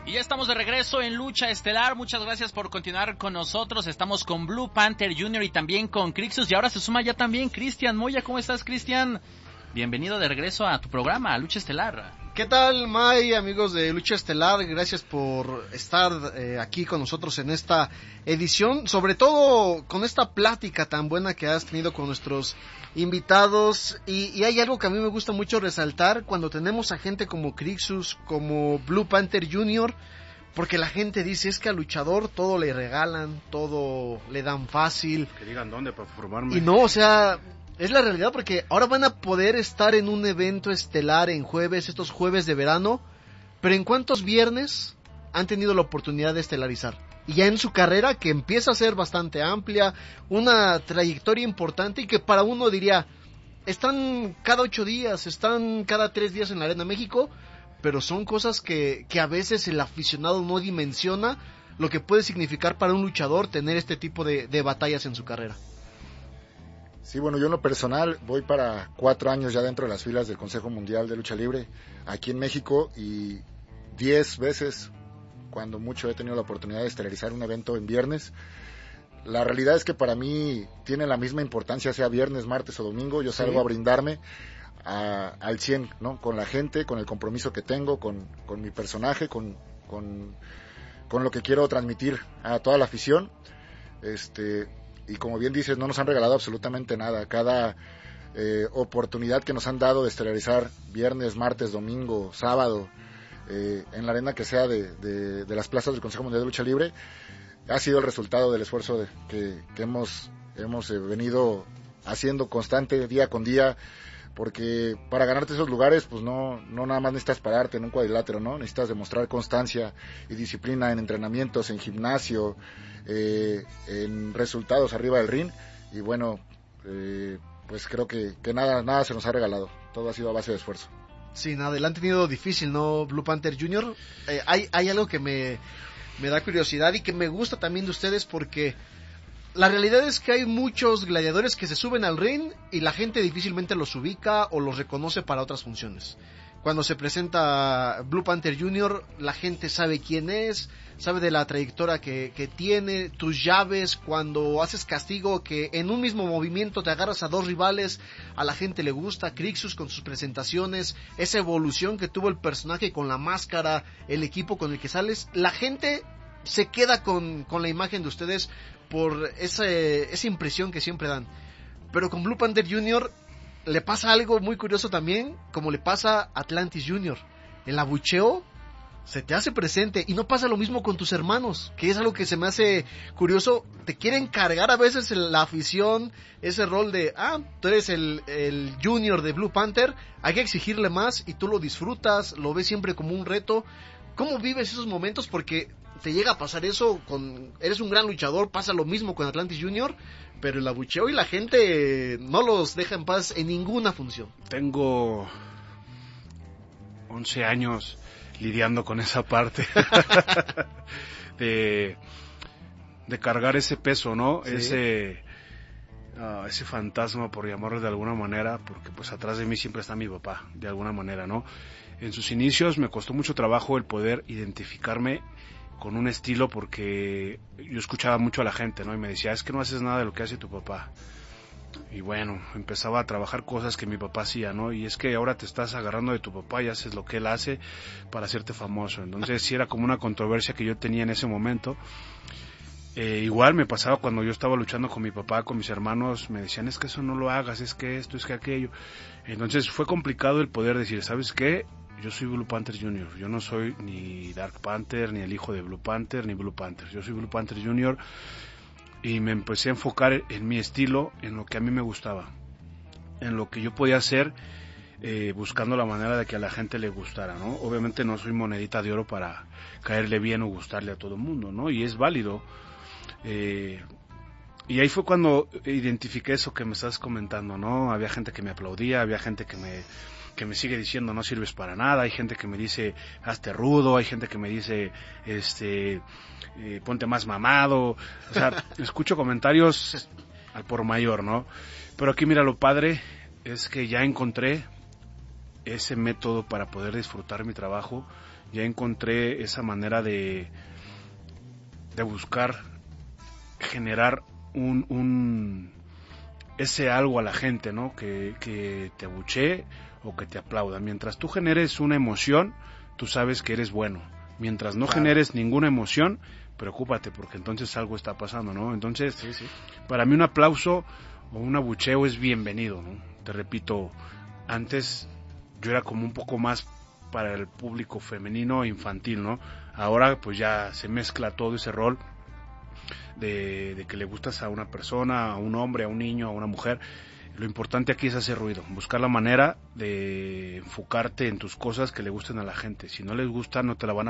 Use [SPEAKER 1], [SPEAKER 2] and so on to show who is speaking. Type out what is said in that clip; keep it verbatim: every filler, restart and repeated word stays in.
[SPEAKER 1] Y ya estamos de regreso en Lucha Estelar. Muchas gracias por continuar con nosotros. Estamos con Blue Panther junior y también con Crixus. Y ahora se suma ya también Cristian Moya. ¿Cómo estás, Cristian? Bienvenido de regreso a tu programa, a Lucha Estelar.
[SPEAKER 2] ¿Qué tal, May, amigos de Lucha Estelar? Gracias por estar eh, aquí con nosotros en esta edición, sobre todo con esta plática tan buena que has tenido con nuestros invitados. Y, y hay algo que a mí me gusta mucho resaltar cuando tenemos a gente como Crixus, como Blue Panther junior, porque la gente dice, es que al luchador todo le regalan, todo le dan fácil.
[SPEAKER 3] Que digan dónde para formarme.
[SPEAKER 2] Y no, o sea... es la realidad, porque ahora van a poder estar en un evento estelar en jueves, estos jueves de verano, pero ¿en cuántos viernes han tenido la oportunidad de estelarizar? Y ya en su carrera, que empieza a ser bastante amplia, una trayectoria importante y que para uno diría, están cada ocho días, están cada tres días en la Arena México, pero son cosas que, que a veces el aficionado no dimensiona lo que puede significar para un luchador tener este tipo de, de batallas en su carrera.
[SPEAKER 4] Sí, bueno, yo en lo personal voy para cuatro años ya dentro de las filas del Consejo Mundial de Lucha Libre aquí en México, y diez veces, cuando mucho, he tenido la oportunidad de estelarizar un evento en viernes. La realidad es que para mí tiene la misma importancia, sea viernes, martes o domingo. Yo salgo sí. a brindarme a, al cien, ¿no? Con la gente, con el compromiso que tengo, con, con mi personaje, con, con, con lo que quiero transmitir a toda la afición. Este... Y como bien dices, no nos han regalado absolutamente nada. Cada eh, oportunidad que nos han dado de estelarizar viernes, martes, domingo, sábado, eh, en la arena que sea de, de, de las plazas del Consejo Mundial de Lucha Libre, ha sido el resultado del esfuerzo de, que, que hemos, hemos eh, venido haciendo constante día con día, porque para ganarte esos lugares, pues no, no nada más necesitas pararte en un cuadrilátero, ¿no? Necesitas demostrar constancia y disciplina en entrenamientos, en gimnasio, eh, en resultados arriba del ring. Y bueno, eh, pues creo que, que nada, nada se nos ha regalado. Todo ha sido a base de esfuerzo.
[SPEAKER 2] Sí, nada, le han tenido difícil, ¿no, Blue Panther junior? Eh, hay, hay algo que me, me da curiosidad y que me gusta también de ustedes, porque la realidad es que hay muchos gladiadores que se suben al ring y la gente difícilmente los ubica o los reconoce para otras funciones. Cuando se presenta Blue Panther junior, la gente sabe quién es, sabe de la trayectoria que, que tiene, tus llaves, cuando haces castigo, que en un mismo movimiento te agarras a dos rivales, a la gente le gusta. Crixus con sus presentaciones, esa evolución que tuvo el personaje con la máscara, el equipo con el que sales, la gente se queda con, con la imagen de ustedes por ese, esa impresión que siempre dan. Pero con Blue Panther junior le pasa algo muy curioso también, como le pasa a Atlantis junior. El abucheo se te hace presente, y no pasa lo mismo con tus hermanos, que es algo que se me hace curioso. Te quieren cargar a veces la afición, ese rol de, ah, tú eres el, el junior de Blue Panther, hay que exigirle más, y tú lo disfrutas, lo ves siempre como un reto. ¿Cómo vives esos momentos? Porque te llega a pasar eso con... eres un gran luchador, pasa lo mismo con Atlantis junior, pero el abucheo y la gente no los deja en paz en ninguna función.
[SPEAKER 3] Tengo once años lidiando con esa parte de, de cargar ese peso, ¿no? Sí. Ese, uh, ese fantasma, por llamarlo de alguna manera, porque pues atrás de mí siempre está mi papá, de alguna manera, ¿no? En sus inicios me costó mucho trabajo el poder identificarme con un estilo, porque yo escuchaba mucho a la gente, ¿no? Y me decía, es que no haces nada de lo que hace tu papá. Y bueno, empezaba a trabajar cosas que mi papá hacía, ¿no? Y es que ahora te estás agarrando de tu papá y haces lo que él hace para hacerte famoso. Entonces sí era como una controversia que yo tenía en ese momento. Eh, igual me pasaba cuando yo estaba luchando con mi papá, con mis hermanos, me decían, es que eso no lo hagas, es que esto, es que aquello. Entonces fue complicado el poder decir, ¿sabes qué? Yo soy Blue Panther junior, yo no soy ni Dark Panther, ni el hijo de Blue Panther, ni Blue Panther, yo soy Blue Panther junior, y me empecé a enfocar en mi estilo, en lo que a mí me gustaba, en lo que yo podía hacer, eh, buscando la manera de que a la gente le gustara, ¿no? Obviamente no soy monedita de oro para caerle bien o gustarle a todo el mundo, ¿no? Y es válido. Eh, y ahí fue cuando identifiqué eso que me estás comentando, ¿no? Había gente que me aplaudía, había gente que me... que me sigue diciendo no sirves para nada, hay gente que me dice hazte rudo, hay gente que me dice este eh, ponte más mamado, o sea, escucho comentarios al por mayor, ¿no? Pero aquí mira, lo padre es que ya encontré ese método para poder disfrutar mi trabajo ya encontré esa manera de, de buscar generar un, un ese algo a la gente, ¿no? Que, que te abuchee o que te aplauda. Mientras tú generes una emoción, tú sabes que eres bueno. Mientras no claro. generes ninguna emoción, preocúpate, porque entonces algo está pasando, ¿no? Entonces, sí, sí. para mí un aplauso o un abucheo es bienvenido, ¿no? Te repito, antes yo era como un poco más para el público femenino e infantil, ¿no? Ahora pues ya se mezcla todo ese rol de, de que le gustas a una persona, a un hombre, a un niño, a una mujer. Lo importante aquí es hacer ruido, buscar la manera de enfocarte en tus cosas que le gusten a la gente. Si no les gusta, no te la van a